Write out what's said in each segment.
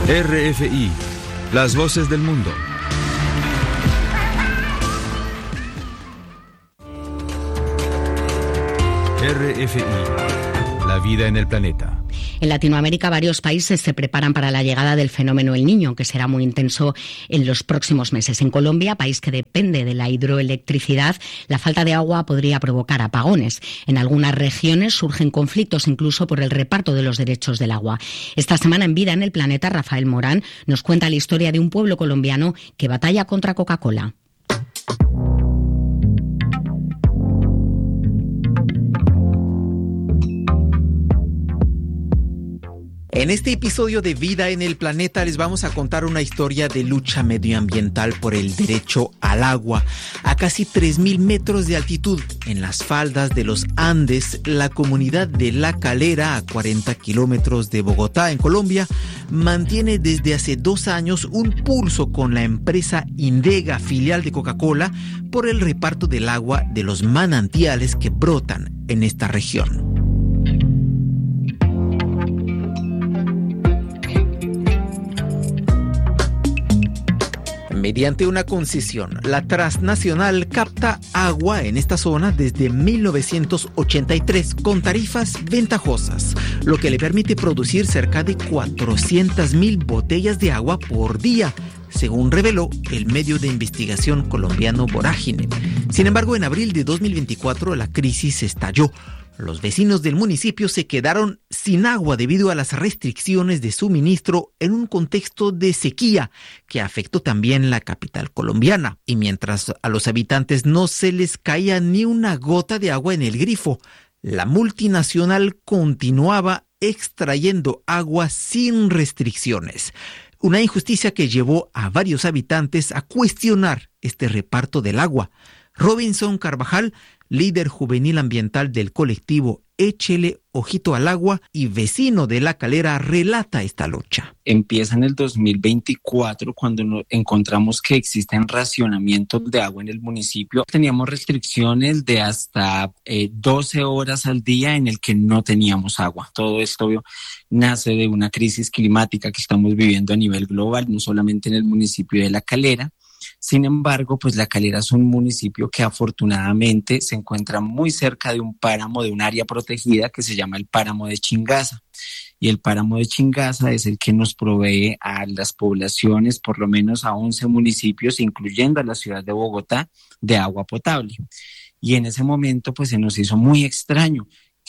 RFI, las voces del mundo. RFI, la vida en el planeta. En Latinoamérica, varios países se preparan para la llegada del fenómeno El Niño, que será muy intenso en los próximos meses. En Colombia, país que depende de la hidroelectricidad, la falta de agua podría provocar apagones. En algunas regiones surgen conflictos incluso por el reparto de los derechos del agua. Esta semana en Vida en el Planeta, Rafael Morán nos cuenta la historia de un pueblo colombiano que batalla contra Coca-Cola. En este episodio de Vida en el Planeta les vamos a contar una historia de lucha medioambiental por el derecho al agua. A casi 3.000 metros de altitud, en las faldas de los Andes, la comunidad de La Calera, a 40 kilómetros de Bogotá, en Colombia, mantiene desde hace 2 años un pulso con la empresa Indega, filial de Coca-Cola, por el reparto del agua de los manantiales que brotan en esta región. Mediante una concesión, la transnacional capta agua en esta zona desde 1983 con tarifas ventajosas, lo que le permite producir cerca de 400.000 botellas de agua por día, según reveló el medio de investigación colombiano Vorágine. Sin embargo, en abril de 2024 la crisis estalló. Los vecinos del municipio se quedaron sin agua debido a las restricciones de suministro en un contexto de sequía que afectó también la capital colombiana. Y mientras a los habitantes no se les caía ni una gota de agua en el grifo, la multinacional continuaba extrayendo agua sin restricciones. Una injusticia que llevó a varios habitantes a cuestionar este reparto del agua. Robinson Carvajal, líder juvenil ambiental del colectivo Échele Ojito al Agua y vecino de La Calera, relata esta lucha. Empieza en el 2024 cuando encontramos que existen racionamientos de agua en el municipio. Teníamos restricciones de hasta 12 horas al día en el que no teníamos agua. Todo esto nace de una crisis climática que estamos viviendo a nivel global, no solamente en el municipio de La Calera. Sin embargo, pues La Calera es un municipio que afortunadamente se encuentra muy cerca de un páramo, de un área protegida que se llama el Páramo de Chingaza. Y el Páramo de Chingaza es el que nos provee a las poblaciones, por lo menos a 11 municipios, incluyendo a la ciudad de Bogotá, de agua potable. Y en ese momento, pues se nos hizo muy extraño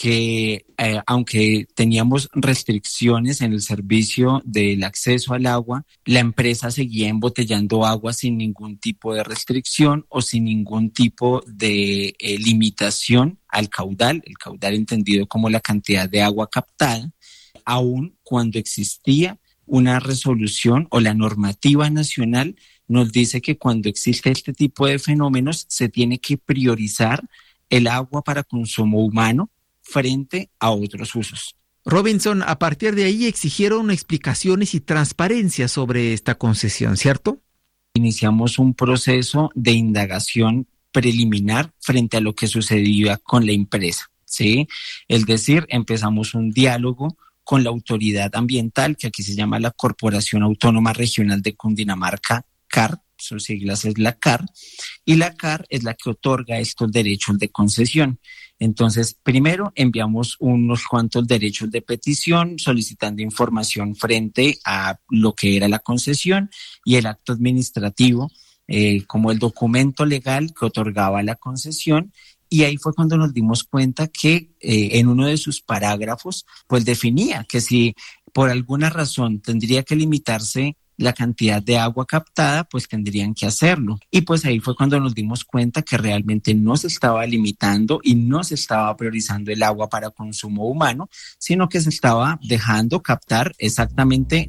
que aunque teníamos restricciones en el servicio del acceso al agua, la empresa seguía embotellando agua sin ningún tipo de restricción o sin ningún tipo de limitación al caudal, el caudal entendido como la cantidad de agua captada, aun cuando existía una resolución o la normativa nacional nos dice que cuando existe este tipo de fenómenos se tiene que priorizar el agua para consumo humano frente a otros usos. Robinson, a partir de ahí exigieron explicaciones y transparencia sobre esta concesión, ¿cierto? Iniciamos un proceso de indagación preliminar frente a lo que sucedía con la empresa, ¿sí? Es decir, empezamos un diálogo con la autoridad ambiental, que aquí se llama la Corporación Autónoma Regional de Cundinamarca, CAR, sus siglas es la CAR, y la CAR es la que otorga estos derechos de concesión. Entonces, primero enviamos unos cuantos derechos de petición solicitando información frente a lo que era la concesión y el acto administrativo como el documento legal que otorgaba la concesión. Y ahí fue cuando nos dimos cuenta que en uno de sus parágrafos pues definía que si por alguna razón tendría que limitarse la cantidad de agua captada, pues tendrían que hacerlo. Y pues ahí fue cuando nos dimos cuenta que realmente no se estaba limitando y no se estaba priorizando el agua para consumo humano, sino que se estaba dejando captar exactamente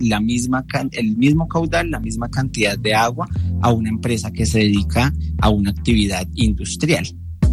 el mismo caudal, la misma cantidad de agua a una empresa que se dedica a una actividad industrial.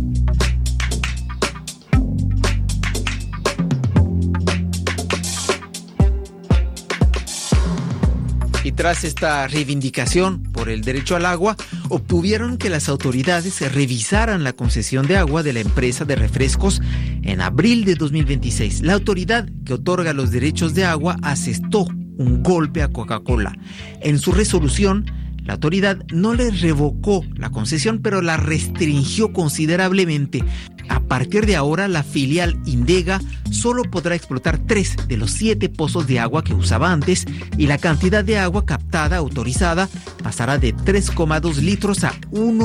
Y tras esta reivindicación por el derecho al agua, obtuvieron que las autoridades revisaran la concesión de agua de la empresa de refrescos en abril de 2026. La autoridad que otorga los derechos de agua asestó un golpe a Coca-Cola. En su resolución, la autoridad no le revocó la concesión, pero la restringió considerablemente. A partir de ahora, la filial Indega solo podrá explotar 3 de los 7 pozos de agua que usaba antes y la cantidad de agua captada autorizada pasará de 3,2 litros a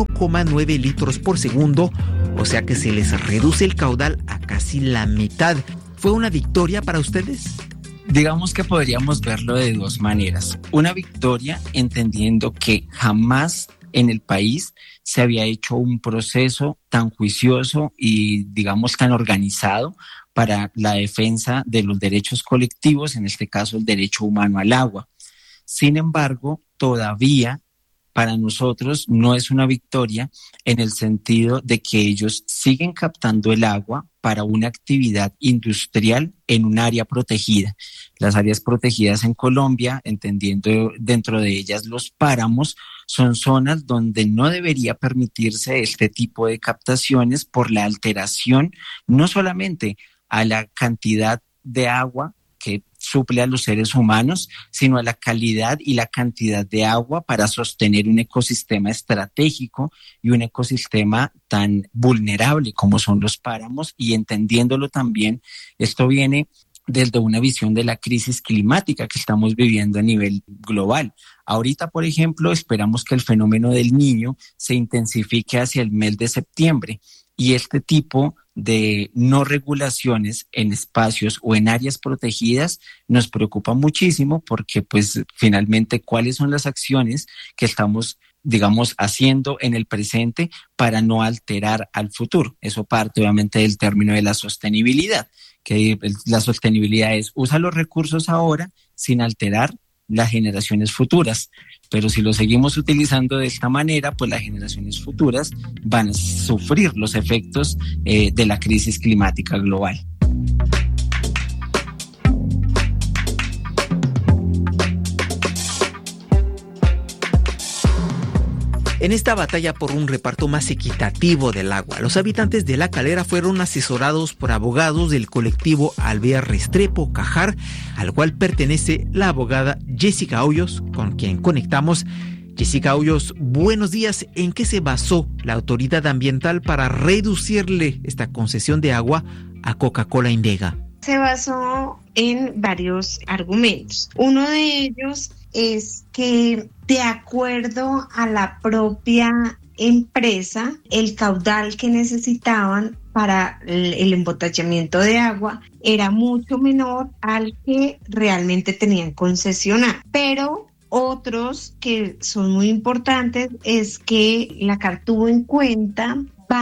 1,9 litros por segundo, o sea que se les reduce el caudal a casi la mitad. ¿Fue una victoria para ustedes? Digamos que podríamos verlo de dos maneras. Una victoria entendiendo que jamás en el país se había hecho un proceso tan juicioso y, digamos, tan organizado para la defensa de los derechos colectivos, en este caso el derecho humano al agua. Sin embargo, todavía para nosotros no es una victoria en el sentido de que ellos siguen captando el agua para una actividad industrial en un área protegida. Las áreas protegidas en Colombia, entendiendo dentro de ellas los páramos, son zonas donde no debería permitirse este tipo de captaciones por la alteración no solamente a la cantidad de agua que suple a los seres humanos, sino a la calidad y la cantidad de agua para sostener un ecosistema estratégico y un ecosistema tan vulnerable como son los páramos. Y entendiéndolo también, esto viene desde una visión de la crisis climática que estamos viviendo a nivel global. Ahorita, por ejemplo, esperamos que el fenómeno del Niño se intensifique hacia el mes de septiembre y este tipo de no regulaciones en espacios o en áreas protegidas nos preocupa muchísimo porque pues finalmente cuáles son las acciones que estamos, digamos, haciendo en el presente para no alterar al futuro. Eso parte obviamente del término de la sostenibilidad, que la sostenibilidad es usa los recursos ahora sin alterar las generaciones futuras, pero si lo seguimos utilizando de esta manera, pues las generaciones futuras van a sufrir los efectos de la crisis climática global. En esta batalla por un reparto más equitativo del agua, los habitantes de La Calera fueron asesorados por abogados del colectivo Alvear Restrepo Cajar, al cual pertenece la abogada Jessica Hoyos, con quien conectamos. Jessica Hoyos, buenos días. ¿En qué se basó la autoridad ambiental para reducirle esta concesión de agua a Coca-Cola Indega? Se basó en varios argumentos. Uno de ellos es que, de acuerdo a la propia empresa, el caudal que necesitaban para el embotellamiento de agua era mucho menor al que realmente tenían concesionado. Pero otros que son muy importantes es que la CAR tuvo en cuenta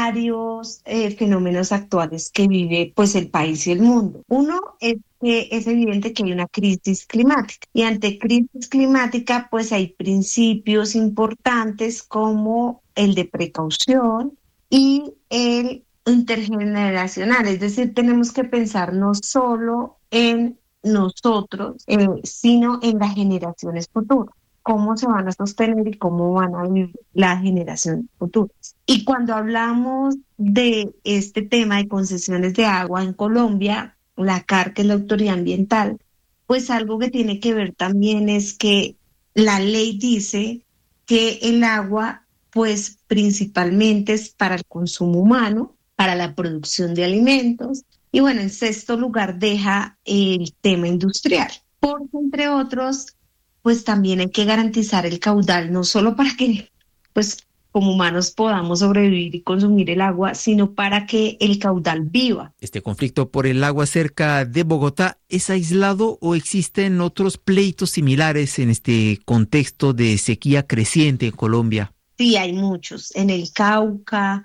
varios fenómenos actuales que vive pues el país y el mundo. Uno es que es evidente que hay una crisis climática y ante crisis climática pues hay principios importantes como el de precaución y el intergeneracional, es decir, tenemos que pensar no solo en nosotros, sino en las generaciones futuras, cómo se van a sostener y cómo van a vivir las generaciones futuras. Y cuando hablamos de este tema de concesiones de agua en Colombia, la CAR, que es la autoridad ambiental, pues algo que tiene que ver también es que la ley dice que el agua, pues principalmente es para el consumo humano, para la producción de alimentos, y bueno, en sexto lugar deja el tema industrial, porque entre otros, pues también hay que garantizar el caudal, no solo para que, pues como humanos podamos sobrevivir y consumir el agua, sino para que el caudal viva. ¿Este conflicto por el agua cerca de Bogotá es aislado o existen otros pleitos similares en este contexto de sequía creciente en Colombia? Sí, hay muchos. En el Cauca,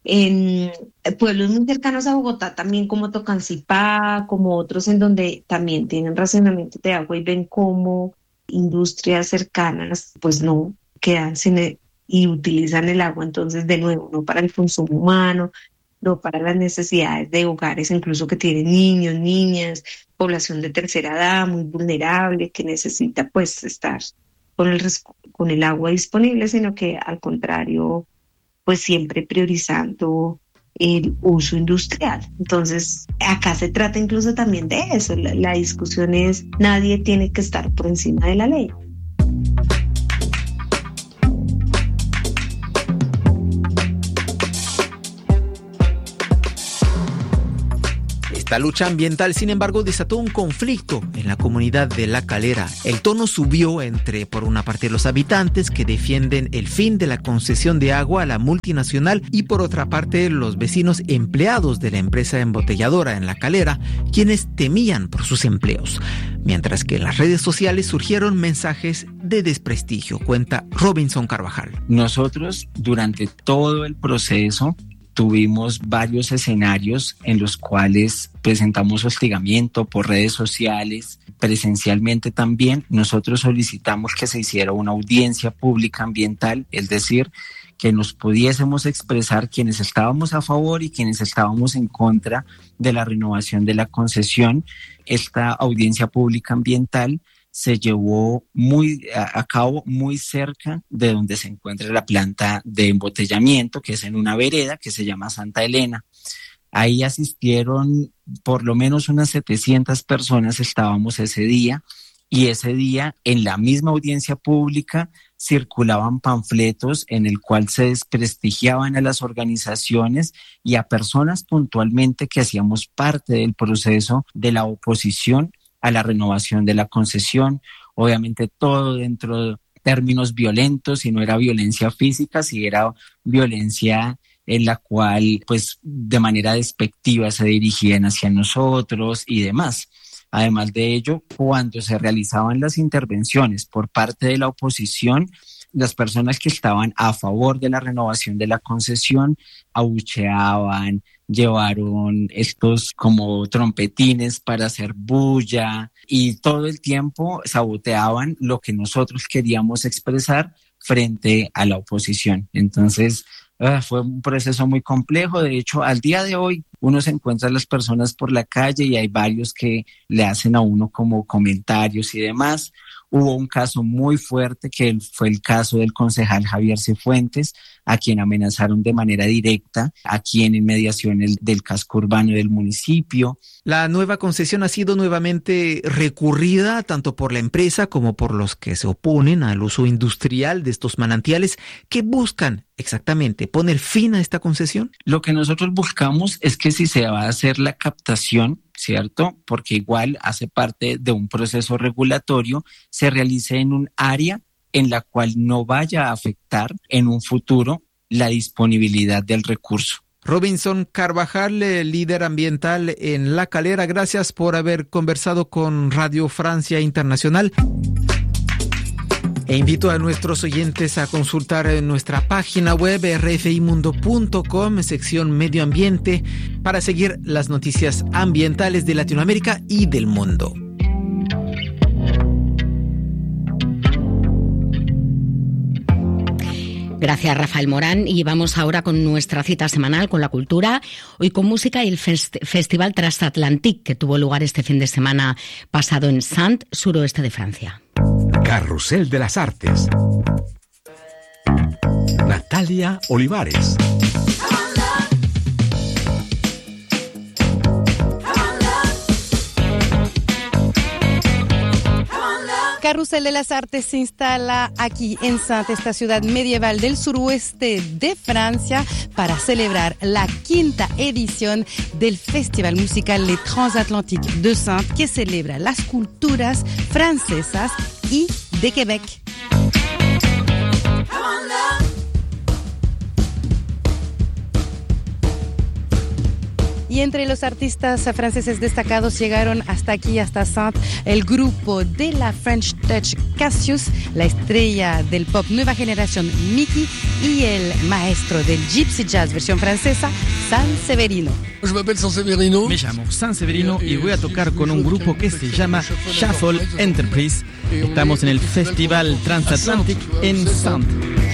en pueblos muy cercanos a Bogotá, también como Tocancipá, como otros en donde también tienen racionamiento de agua y ven cómo industrias cercanas pues no quedan sin y utilizan el agua, entonces de nuevo no para el consumo humano, no para las necesidades de hogares incluso que tienen niños, niñas, población de tercera edad muy vulnerable que necesita pues estar con el agua disponible, sino que al contrario pues siempre priorizando el uso industrial. Entonces, acá se trata incluso también de eso. La discusión es, nadie tiene que estar por encima de la ley. Esta lucha ambiental, sin embargo, desató un conflicto en la comunidad de La Calera. El tono subió entre, por una parte, los habitantes que defienden el fin de la concesión de agua a la multinacional y, por otra parte, los vecinos empleados de la empresa embotelladora en La Calera, quienes temían por sus empleos. Mientras que en las redes sociales surgieron mensajes de desprestigio, cuenta Robinson Carvajal. Nosotros, durante todo el proceso, tuvimos varios escenarios en los cuales presentamos hostigamiento por redes sociales, presencialmente también. Nosotros solicitamos que se hiciera una audiencia pública ambiental, es decir, que nos pudiésemos expresar quienes estábamos a favor y quienes estábamos en contra de la renovación de la concesión. Esta audiencia pública ambiental se llevó a cabo muy cerca de donde se encuentra la planta de embotellamiento, que es en una vereda que se llama Santa Elena. Ahí asistieron por lo menos unas 700 personas, estábamos ese día, y ese día en la misma audiencia pública circulaban panfletos en el cual se desprestigiaban a las organizaciones y a personas puntualmente que hacíamos parte del proceso de la oposición a la renovación de la concesión. Obviamente todo dentro de términos violentos, si no era violencia física, si era violencia en la cual pues de manera despectiva se dirigían hacia nosotros y demás. Además de ello, cuando se realizaban las intervenciones por parte de la oposición, las personas que estaban a favor de la renovación de la concesión abucheaban, llevaron estos como trompetines para hacer bulla y todo el tiempo saboteaban lo que nosotros queríamos expresar frente a la oposición. Entonces, fue un proceso muy complejo. De hecho, al día de hoy uno se encuentra a las personas por la calle y hay varios que le hacen a uno como comentarios y demás. Hubo un caso muy fuerte que fue el caso del concejal Javier Cifuentes, a quien amenazaron de manera directa aquí en inmediaciones del casco urbano del municipio. La nueva concesión ha sido nuevamente recurrida tanto por la empresa como por los que se oponen al uso industrial de estos manantiales. ¿Qué buscan exactamente? ¿Poner fin a esta concesión? Lo que nosotros buscamos es que si se va a hacer la captación, ¿cierto? Porque igual hace parte de un proceso regulatorio, se realice en un área en la cual no vaya a afectar en un futuro la disponibilidad del recurso. Robinson Carvajal, líder ambiental en La Calera, gracias por haber conversado con Radio Francia Internacional. E invito a nuestros oyentes a consultar nuestra página web rfimundo.com, sección Medio Ambiente, para seguir las noticias ambientales de Latinoamérica y del mundo. Gracias, Rafael Morán. Y vamos ahora con nuestra cita semanal con la cultura. Hoy con música y el Festival Transatlantique, que tuvo lugar este fin de semana pasado en Saintes, suroeste de Francia. Carrusel de las Artes. Natalia Olivares. Carrusel de las Artes se instala aquí en Saintes, esta ciudad medieval del suroeste de Francia, para celebrar la 5ª edición del Festival musical Le Transatlantique de Saintes, que celebra las culturas francesas y de Quebec. Y entre los artistas franceses destacados llegaron hasta aquí, hasta Saintes, el grupo de la French Touch Cassius, la estrella del pop nueva generación Mickey y el maestro del Gypsy Jazz versión francesa, Sanseverino. Je m'appelle Sanseverino. Me llamo Sanseverino y voy a tocar con un grupo que se llama Shuffle Enterprise. Estamos en el Festival Transatlantique en Saintes.